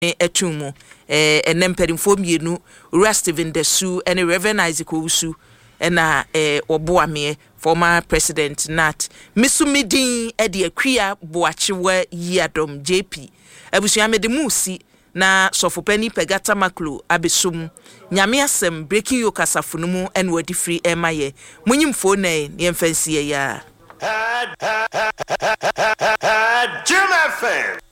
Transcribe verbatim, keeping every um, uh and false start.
etumu eh enempedimfo mienu Ura Steven Desu and Reverend Isaac Owusu ena eh oboame former president Nat Misumidin edi akria boachiwa yiadom J P abusuame de musi na sofopani Pegata Maklo abesum nyame asem breaking yo kasafunumu en wadi free emaye munyimfo na yemfansie ya Jim F M